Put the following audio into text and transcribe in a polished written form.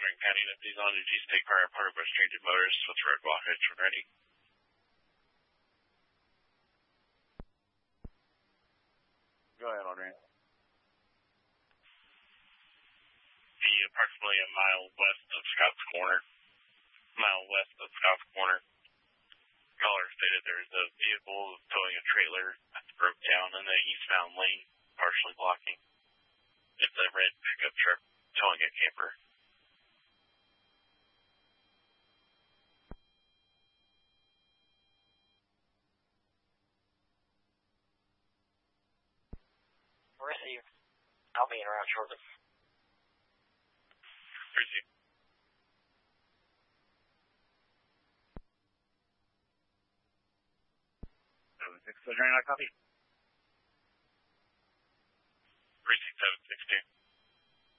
Wandering County deputies on duty, state car reported by stranded motorists with road blockage when ready. Go ahead, Audrey. Be approximately a mile west of Scotts Corner. Caller stated there is a vehicle towing a trailer that broke down in the eastbound lane, partially blocking. It's a red pickup truck towing a camper. Receive. I'll be in around shortly. Receive. 6, so during that copy.